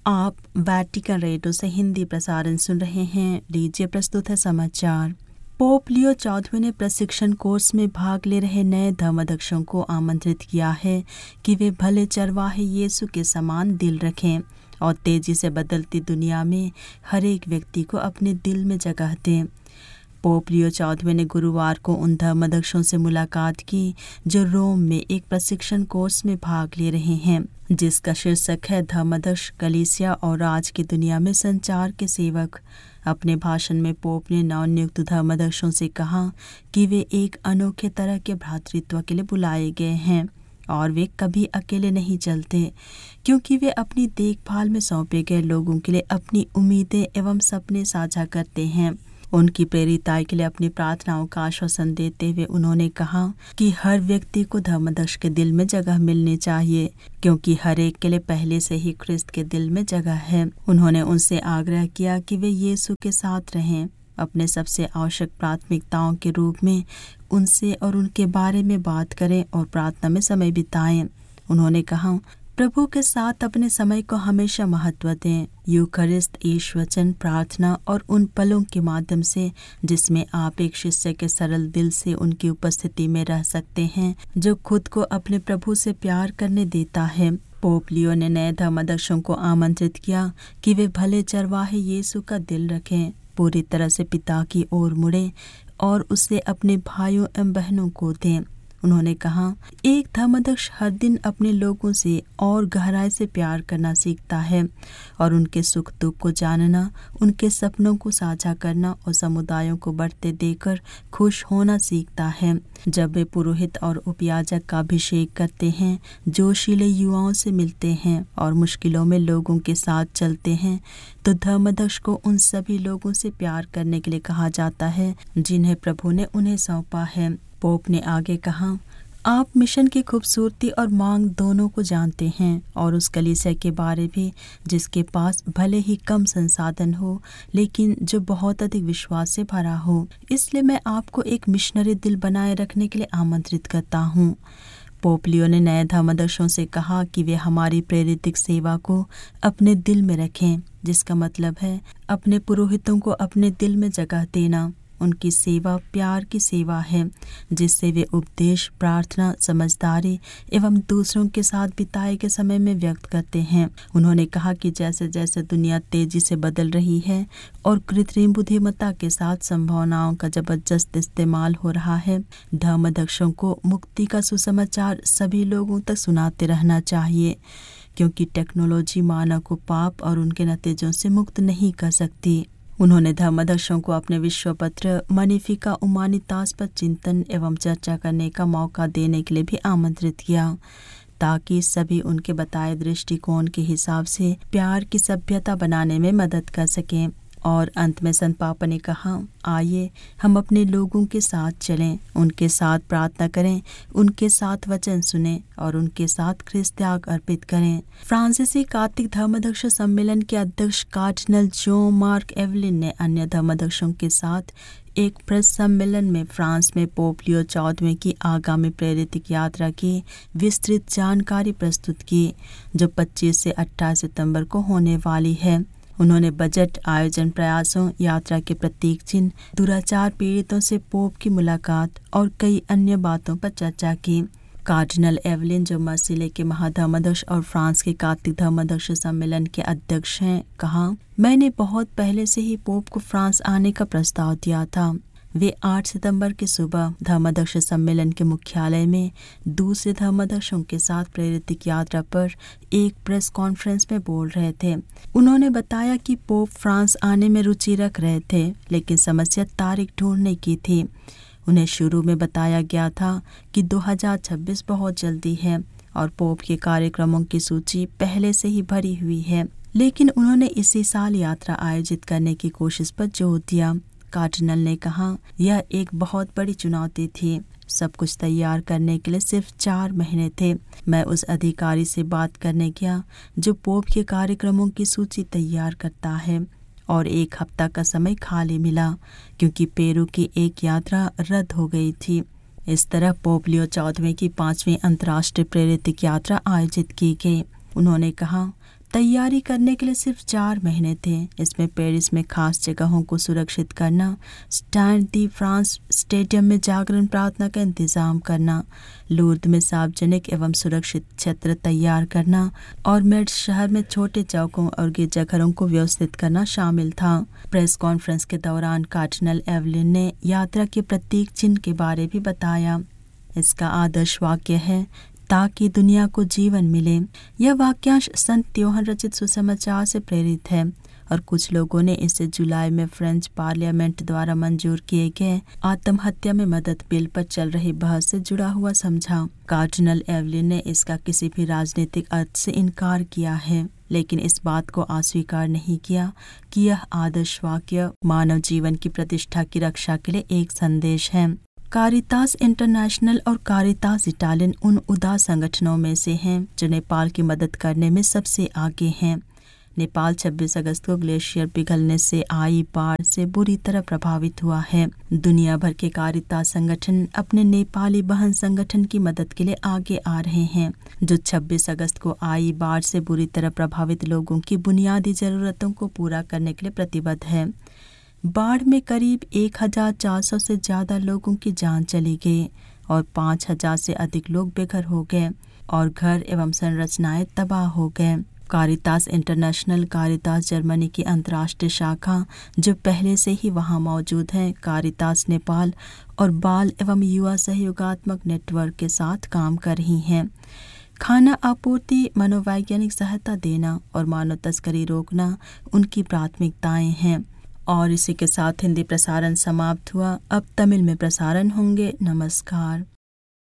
आप Vatican radio से हिंदी प्रसारण सुन रहे हैं। लीजिए प्रस्तुत है समाचार। पोप लियो 14वें ने प्रशिक्षण कोर्स में भाग ले रहे नए धर्माध्यक्षों को आमंत्रित किया है कि वे भले चरवाहे यीशु के समान दिल रखें और तेजी से बदलती दुनिया में हर एक व्यक्ति को अपने दिल में जगह दें। पोप लियो 14वें ने गुरुवार को उन धर्माध्यक्षों से मुलाकात की जो रोम में एक प्रशिक्षण कोर्स में भाग ले रहे हैं, जिसका शीर्षक है धर्माध्यक्ष, कलीसिया और आज की दुनिया में संचार के सेवक। अपने भाषण में पोप ने नवनियुक्त धर्माध्यक्षों से कहा कि वे एक अनोखे तरह के भ्रातृत्व के लिए बुलाए गए हैं और वे कभी अकेले नहीं चलते, क्योंकि वे अपनी देखभाल में सौंपे गए लोगों के लिए अपनी उम्मीदें एवं सपने साझा करते हैं। उनकी प्रेरिताई के लिए अपनी प्रार्थनाओं का आश्वासन देते हुए उन्होंने कहा कि हर व्यक्ति को धर्माध्यक्ष के दिल में जगह मिलनी चाहिए, क्योंकि हर एक के लिए पहले से ही ख्रिस्त के दिल में जगह है। उन्होंने उनसे आग्रह किया कि वे यीशु के साथ रहें, अपने सबसे आवश्यक प्राथमिकताओं के रूप में उनसे और उनके बारे में बात करें और प्रार्थना में समय बिताएं। उन्होंने कहा, प्रभु के साथ अपने समय को हमेशा महत्व दें। यूखरिस्त, ईश वचन, प्रार्थना और उन पलों के माध्यम से जिसमें आप एक शिष्य के सरल दिल से उनकी उपस्थिति में रह सकते हैं, जो खुद को अपने प्रभु से प्यार करने देता है। पोप लियो ने नए धर्माध्यक्षों को आमंत्रित किया कि वे भले चरवाहे यीशु का दिल रखें, पूरी तरह से पिता की ओर मुड़ें और उसे अपने भाइयों एवं बहनों को दें। उन्होंने कहा, एक धर्माध्यक्ष हर दिन अपने लोगों से और गहराई से प्यार करना सीखता है और उनके सुख दुख को जानना, उनके सपनों को साझा करना और समुदायों को बढ़ते देकर खुश होना सीखता है। जब वे पुरोहित और उपयाजक का अभिषेक करते हैं, जोशीले युवाओं से मिलते हैं और मुश्किलों में लोगों के साथ चलते हैं, तो धर्माध्यक्ष को उन सभी लोगों से प्यार करने के लिए कहा जाता है जिन्हें प्रभु ने उन्हें सौंपा है। पोप ने आगे कहा, आप मिशन की खूबसूरती और मांग दोनों को जानते हैं और उस कलीसिया के बारे भी जिसके पास भले ही कम संसाधन हो, लेकिन जो बहुत अधिक विश्वास से भरा हो। इसलिए मैं आपको एक मिशनरी दिल बनाए रखने के लिए आमंत्रित करता हूँ। पोप लियो ने नए धर्माध्यक्षों से कहा कि वे हमारी प्रेरितिक सेवा को अपने दिल में रखें, जिसका मतलब है अपने पुरोहितों को अपने दिल में जगह देना। उनकी सेवा प्यार की सेवा है, जिससे वे उपदेश, प्रार्थना, समझदारी एवं दूसरों के साथ बिताए के समय में व्यक्त करते हैं। उन्होंने कहा कि जैसे जैसे दुनिया तेजी से बदल रही है और कृत्रिम बुद्धिमत्ता के साथ संभावनाओं का जबरदस्त इस्तेमाल हो रहा है, धर्माध्यक्षों को मुक्ति का सुसमाचार सभी लोगों तक सुनाते रहना चाहिए, क्योंकि टेक्नोलॉजी मानव को पाप और उनके नतीजों से मुक्त नहीं कर सकती। उन्होंने धर्माध्यक्षों को अपने विश्व पत्र मनीफिका उमानितास पर चिंतन एवं चर्चा करने का मौका देने के लिए भी आमंत्रित किया, ताकि सभी उनके बताए दृष्टिकोण के हिसाब से प्यार की सभ्यता बनाने में मदद कर सकें। और अंत में संत पापा ने कहा, आइए हम अपने लोगों के साथ चलें, उनके साथ प्रार्थना करें, उनके साथ वचन सुनें और उनके साथ ख्रिस्त त्याग अर्पित करें। फ्रांसीसी कार्तिक धर्माध्यक्ष सम्मेलन के अध्यक्ष कार्डिनल जॉन मार्क एवलिन ने अन्य धर्माध्यक्षों के साथ एक प्रेस सम्मेलन में फ्रांस में पोप लियो 14वें की आगामी प्रेरितिक यात्रा की विस्तृत जानकारी प्रस्तुत की, जो 25 से 28 सितंबर को होने वाली है। उन्होंने बजट, आयोजन, प्रयासों, यात्रा के प्रतीक चिन्ह, दुराचार पीड़ितों से पोप की मुलाकात और कई अन्य बातों पर चर्चा की। कार्डिनल एवलिन, जो मर्सिले के महाधर्माध्यक्ष और फ्रांस के कार्तिक धर्माध्यक्ष सम्मेलन के अध्यक्ष हैं, कहा, मैंने बहुत पहले से ही पोप को फ्रांस आने का प्रस्ताव दिया था। वे 8 सितंबर की सुबह धर्माध्यक्ष सम्मेलन के मुख्यालय में दूसरे धर्माध्यक्षों के साथ प्रेरितिक यात्रा पर एक प्रेस कॉन्फ्रेंस में बोल रहे थे। उन्होंने बताया कि पोप फ्रांस आने में रुचि रख रहे थे, लेकिन समस्या तारीख ढूंढने की थी। उन्हें शुरू में बताया गया था कि 2026 बहुत जल्दी है और पोप के कार्यक्रमों की सूची पहले से ही भरी हुई है, लेकिन उन्होंने इसी साल यात्रा आयोजित करने की कोशिश पर जोर दिया। कार्डिनल ने कहा, यह एक बहुत बड़ी चुनौती थी। सब कुछ तैयार करने के लिए सिर्फ 4 महीने थे। मैं उस अधिकारी से बात करने गया जो पोप के कार्यक्रमों की सूची तैयार करता है, और 1 हफ्ता का समय खाली मिला क्योंकि पेरू की एक यात्रा रद्द हो गई थी। इस तरह पोप लियो 14वें की 5वीं अंतर्राष्ट्रीय प्रेरितिक यात्रा आयोजित की गई। उन्होंने कहा, तैयारी करने के लिए सिर्फ 4 महीने थे। इसमें पेरिस में खास जगहों को सुरक्षित करना, स्टैड दी फ्रांस स्टेडियम में जागरण प्रार्थना का इंतजाम करना, लूर्द में सार्वजनिक एवं सुरक्षित क्षेत्र तैयार करना और मेड्स शहर में छोटे चौकों और गिरजाघरों को व्यवस्थित करना शामिल था। प्रेस कॉन्फ्रेंस के दौरान कार्डिनल एवलिन ने यात्रा के प्रतीक चिन्ह के बारे भी बताया। इसका आदर्श वाक्य है, ताकि दुनिया को जीवन मिले। यह वाक्यांश संत योहन रचित सुसमाचार से प्रेरित है और कुछ लोगों ने इसे जुलाई में फ्रेंच पार्लियामेंट द्वारा मंजूर किए गए आत्महत्या में मदद बिल पर चल रही बहस से जुड़ा हुआ समझा। कार्डिनल एवलिन ने इसका किसी भी राजनीतिक अर्थ से इनकार किया है, लेकिन इस बात को अस्वीकार नहीं किया कि यह आदर्श वाक्य मानव जीवन की प्रतिष्ठा की रक्षा के लिए एक संदेश है। कारितास इंटरनेशनल और कारितास इटालियन उन उदार संगठनों में से हैं जो नेपाल की मदद करने में सबसे आगे हैं। नेपाल 26 अगस्त को ग्लेशियर पिघलने से आई बाढ़ से बुरी तरह प्रभावित हुआ है। दुनिया भर के कारितास संगठन अपने नेपाली बहन संगठन की मदद के लिए आगे आ रहे हैं, जो 26 अगस्त को आई बाढ़ से बुरी तरह प्रभावित लोगों की बुनियादी जरूरतों को पूरा करने के लिए प्रतिबद्ध है। बाढ़ में करीब 1400 से ज्यादा लोगों की जान चली गई और 5000 से अधिक लोग बेघर हो गए और घर एवं संरचनाएं तबाह हो गए। कारितास इंटरनेशनल कारितास जर्मनी की अंतर्राष्ट्रीय शाखा, जो पहले से ही वहां मौजूद है, कारितास नेपाल और बाल एवं युवा सहयोगात्मक नेटवर्क के साथ काम कर रही हैं। खाना आपूर्ति, मनोवैज्ञानिक सहायता देना और मानव तस्करी रोकना उनकी प्राथमिकताएं हैं। और इसी के साथ हिंदी प्रसारण समाप्त हुआ। अब तमिल में प्रसारण होंगे। नमस्कार।